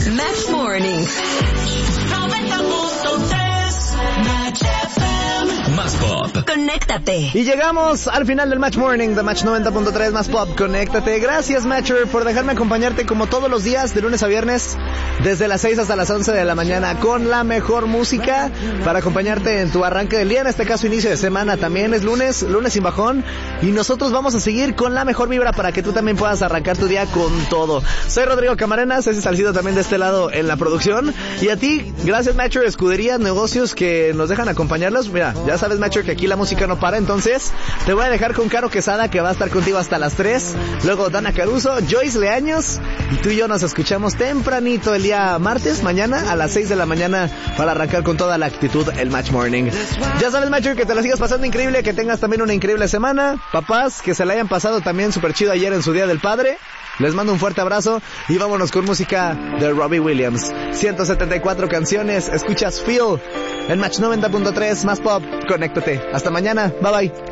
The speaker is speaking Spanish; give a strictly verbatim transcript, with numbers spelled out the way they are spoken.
Match Mornings. Más Pop. Conéctate. Y llegamos al final del Match Morning de Match noventa punto tres Más Pop. Conéctate. Gracias, Matcher, por dejarme acompañarte como todos los días, de lunes a viernes, desde las seis hasta las once de la mañana, con la mejor música para acompañarte en tu arranque del día. En este caso, inicio de semana. También es lunes, lunes sin bajón. Y nosotros vamos a seguir con la mejor vibra para que tú también puedas arrancar tu día con todo. Soy Rodrigo Camarenas, ese Salcido también de este lado en la producción. Y a ti, gracias, Matcher, escuderías, negocios que nos dejan acompañarlos. Mira, ya sabes, Matcher, que aquí la música no para, entonces te voy a dejar con Caro Quesada, que va a estar contigo hasta las tres. Luego Dana Caruso, Joyce Leaños, y tú y yo nos escuchamos tempranito el día martes, mañana a las seis de la mañana, para arrancar con toda la actitud el Match Morning. Ya sabes, Matcher, que te la sigas pasando increíble, que tengas también una increíble semana. Papás, que se la hayan pasado también súper chido ayer en su Día del Padre. Les mando un fuerte abrazo y vámonos con música de Robbie Williams. ciento setenta y cuatro canciones, escuchas Feel en Match noventa punto tres Más Pop. Conéctate. Hasta mañana. Bye bye.